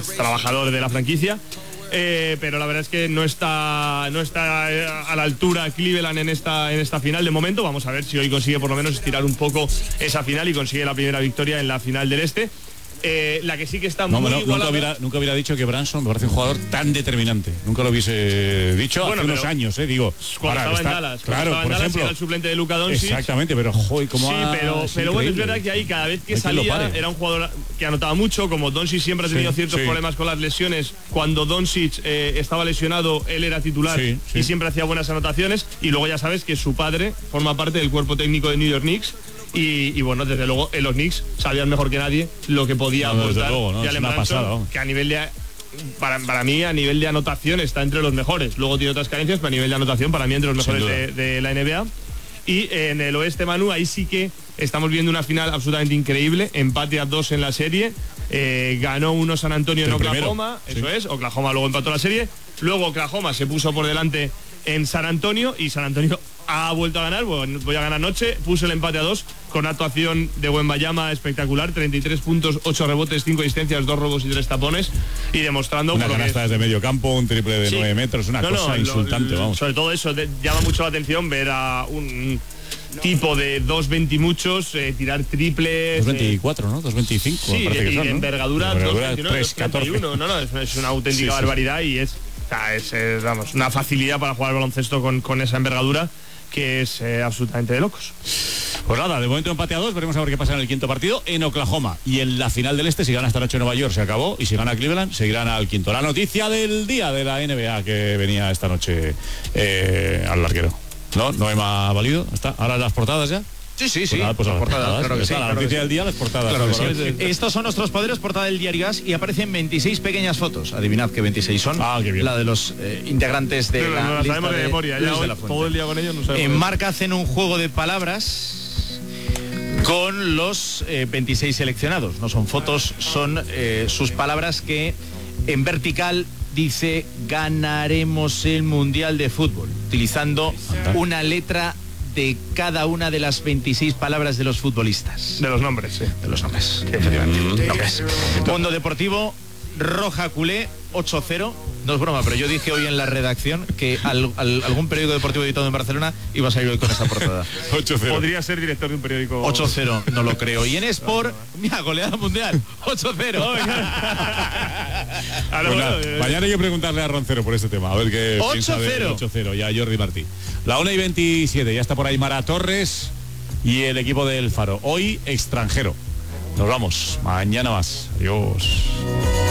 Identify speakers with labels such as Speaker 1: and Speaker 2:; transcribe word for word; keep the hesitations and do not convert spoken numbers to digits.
Speaker 1: trabajador de la franquicia. Eh, pero la verdad es que no está no está a la altura Cleveland en esta en esta final de momento. Vamos a ver si hoy consigue por lo menos estirar un poco esa final y consigue la primera victoria en la final del Este. Eh, la que sí que está
Speaker 2: no,
Speaker 1: muy
Speaker 2: no,
Speaker 1: igualada.
Speaker 2: nunca hubiera, nunca hubiera dicho que Branson me parece un jugador tan determinante. Nunca lo hubiese dicho
Speaker 1: bueno,
Speaker 2: hace unos años, eh, digo.
Speaker 1: Cuando
Speaker 2: ahora,
Speaker 1: estaba
Speaker 2: está,
Speaker 1: en Dallas,
Speaker 2: claro,
Speaker 1: estaba en
Speaker 2: por
Speaker 1: Dallas,
Speaker 2: ejemplo,
Speaker 1: era el suplente de Luka Doncic.
Speaker 2: Exactamente, pero joy, como
Speaker 1: sí, pero, pero bueno, es verdad que ahí cada vez que
Speaker 2: Hay
Speaker 1: salía era un jugador que anotaba mucho. Como Doncic siempre ha tenido
Speaker 2: sí,
Speaker 1: ciertos
Speaker 2: sí.
Speaker 1: problemas con las lesiones, cuando Doncic eh, estaba lesionado, él era titular
Speaker 2: sí, sí.
Speaker 1: y siempre hacía buenas anotaciones. Y luego ya sabes que su padre forma parte del cuerpo técnico de New York Knicks. Y, y bueno, desde luego en los Knicks sabían mejor que nadie lo que podía
Speaker 2: no,
Speaker 1: aportar
Speaker 2: luego, ¿no?
Speaker 1: Jalen
Speaker 2: Es una
Speaker 1: Brunson,
Speaker 2: pasada, ¿no?
Speaker 1: que a nivel de para, para mí a nivel de anotación está entre los mejores. Luego tiene otras carencias, pero a nivel de anotación para mí entre los mejores de, de la N B A. Y en el oeste, Manu, ahí sí que estamos viendo una final absolutamente increíble. Empate a dos en la serie. Eh, ganó uno San Antonio en
Speaker 2: el
Speaker 1: Oklahoma.
Speaker 2: Primero.
Speaker 1: Eso
Speaker 2: Sí.
Speaker 1: es. Oklahoma luego empató la serie. Luego Oklahoma se puso por delante en San Antonio y San Antonio ha vuelto a ganar. Bueno, voy a ganar anoche. Puso el empate a dos con una actuación de Wembanyama espectacular. treinta y tres puntos, ocho rebotes, cinco asistencias, dos robos y tres tapones. Y demostrando
Speaker 2: una
Speaker 1: por lo que
Speaker 2: canasta
Speaker 1: es.
Speaker 2: desde medio campo, un triple de
Speaker 1: Sí.
Speaker 2: nueve metros, una
Speaker 1: No,
Speaker 2: cosa
Speaker 1: no,
Speaker 2: insultante,
Speaker 1: lo,
Speaker 2: vamos.
Speaker 1: Sobre todo eso, de, llama mucho la atención ver a un tipo de dos veinte muchos eh, tirar triples.
Speaker 2: dos veinticuatro, ¿no? dos veinticinco,
Speaker 1: Sí,
Speaker 2: me parece que
Speaker 1: y
Speaker 2: son,
Speaker 1: de
Speaker 2: ¿no?
Speaker 1: envergadura,
Speaker 2: De
Speaker 1: dos
Speaker 2: envergadura
Speaker 1: veintinueve,
Speaker 2: tres catorce.
Speaker 1: dos treinta y uno. No, no, es, es una auténtica
Speaker 2: Sí, sí.
Speaker 1: barbaridad y es, o sea, es, es, vamos, una facilidad para jugar al baloncesto con, con esa envergadura que es eh, absolutamente de locos.
Speaker 2: Pues nada, de momento empate a dos, veremos a ver qué pasa en el quinto partido en Oklahoma. Y en la final del Este, si gana esta noche Nueva York, se acabó. Y si gana Cleveland, seguirán al quinto. La noticia del día de la N B A que venía esta noche eh, al larguero. ¿No? ¿No me ha valido? ¿Está? ¿Ahora las portadas ya?
Speaker 3: Sí, sí, sí.
Speaker 2: Pues nada, pues a las
Speaker 3: portadas,
Speaker 2: portadas,
Speaker 3: claro que
Speaker 2: ya
Speaker 3: sí,
Speaker 2: está, la
Speaker 3: claro que
Speaker 2: noticia
Speaker 3: sí.
Speaker 2: del día, las portadas.
Speaker 3: Claro que
Speaker 2: Claro,
Speaker 3: sí.
Speaker 2: ¿no?
Speaker 3: Estos son nuestros poderes, portada del Diario Gas, y aparecen veintiséis pequeñas fotos. Adivinad qué veintiséis son.
Speaker 2: Ah, qué bien.
Speaker 3: La de los eh, integrantes de
Speaker 1: Pero
Speaker 3: la
Speaker 1: no la
Speaker 3: lista
Speaker 1: sabemos de,
Speaker 3: de
Speaker 1: memoria.
Speaker 3: Luis
Speaker 1: Ya
Speaker 3: de
Speaker 1: hoy,
Speaker 3: la Fuente.
Speaker 1: todo el día con ellos no sabemos.
Speaker 3: En Marca hacen un juego de palabras con los eh, veintiséis seleccionados. No son fotos, son eh, sus palabras que en vertical dice ganaremos el Mundial de Fútbol, utilizando una letra de cada una de las veintiséis palabras de los futbolistas.
Speaker 1: De los nombres, sí.
Speaker 3: De los nombres, efectivamente. Nombres. Mundo Deportivo, Roja Culé, ocho cero. No es broma, pero yo dije hoy en la redacción que al, al, algún periódico deportivo editado en Barcelona iba a salir hoy con esa portada.
Speaker 2: ocho cero.
Speaker 1: Podría ser director de un periódico.
Speaker 3: ocho cero, no lo creo. Y en Sport, mira, goleada mundial, ocho cero.
Speaker 1: Ah, no,
Speaker 2: Pues nada,
Speaker 1: bueno, eh,
Speaker 2: mañana hay que preguntarle a Roncero por este tema, a ver qué piensa del ocho cero y a Jordi Martí. La una y veintisiete, ya está por ahí Mara Torres y el equipo del Faro. Hoy extranjero. Nos vamos, mañana más. Adiós.